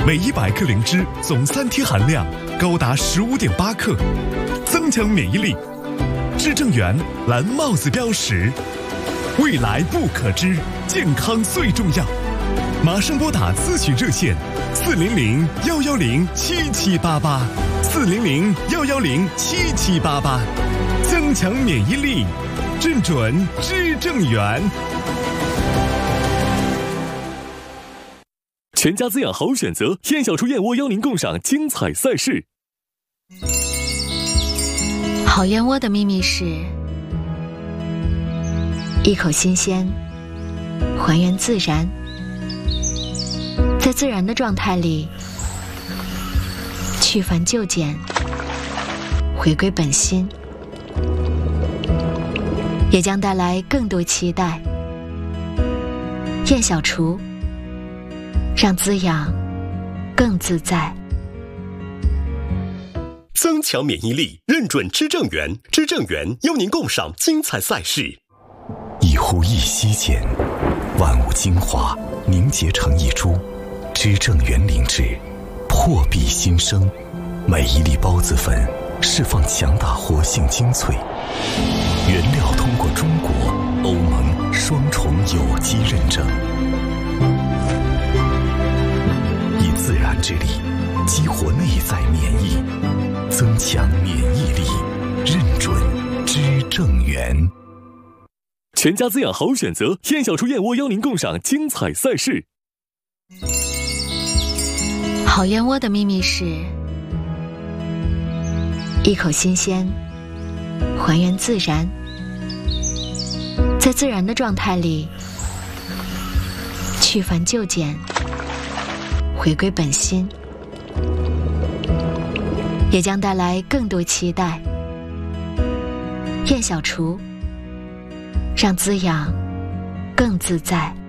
每100克灵芝总3铁含量高达15.8克，增强免疫力。至正源蓝帽子标识，未来不可知，健康最重要。马上拨打咨询热线400-110-7788，400-110-7788，增强免疫力，正准知正源。全家滋养好选择，燕小厨燕窝邀您共赏精彩赛事。 好燕窝的秘密是一口新鲜，还原自然，在自然的状态里去繁就简，回归本心，也将带来更多期待。燕小厨，让滋养更自在。 增强免疫力，认准知正源，知正源邀您共赏精彩赛事。 一呼一吸间，万物精华凝结成一株，知正源灵芝破壁新生，每一粒孢子粉释放强大活性精粹，原料通过中国、欧盟双重有机认证，以自然之力激活内在免疫，增强免疫力，认准知正源。 全家滋养好选择，燕小厨燕窝邀您共赏精彩赛事。 好燕窝的秘密是一口新鲜，还原自然，在自然的状态里去繁就简，回归本心，也将带来更多期待。燕小厨，让滋养更自在。